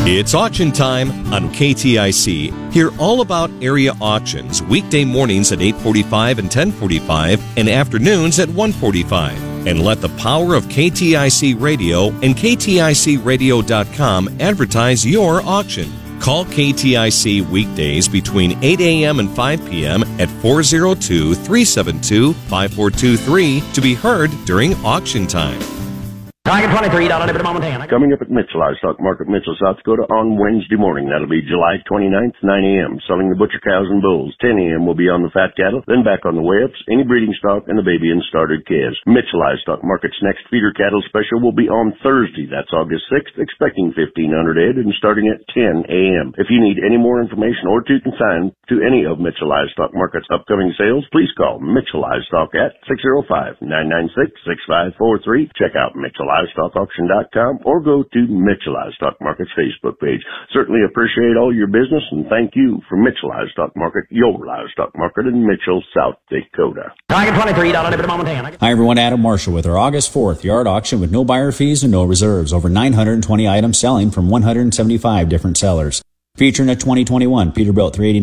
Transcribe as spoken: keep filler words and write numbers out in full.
It's auction time on K T I C. Hear all about area auctions weekday mornings at eight forty-five and ten forty-five and afternoons at one forty-five. And let the power of K T I C Radio and K T I C radio dot com advertise your auction. Call K T I C weekdays between eight a.m. and five p.m. at four oh two, three seven two, five four two three to be heard during auction time. Target twenty-three, dollar Liberty Montana. Coming up at Mitchell Livestock Market, Mitchell, South Dakota on Wednesday morning. That'll be July twenty-ninth, nine a.m. Selling the butcher cows and bulls. ten a.m. will be on the fat cattle, then back on the weigh-ups, any breeding stock, and the baby and started calves. Mitchell Livestock Market's next feeder cattle special will be on Thursday. That's August sixth, expecting fifteen hundred head and starting at ten a.m. If you need any more information or to consign to any of Mitchell Livestock Market's upcoming sales, please call Mitchell Livestock at six oh five, nine nine six, six five four three. Check out Mitchell livestock auction dot com or go to Mitchell Livestock Market's Facebook page. Certainly appreciate all your business and thank you for Mitchell Livestock Market, your livestock market in Mitchell, South Dakota. Target twenty-three, dollar Liberty Montana. Hi everyone, Adam Marshall with our August fourth yard auction with no buyer fees and no reserves. Over nine hundred twenty items selling from one hundred seventy-five different sellers. Featuring a twenty twenty-one Peterbilt three eighty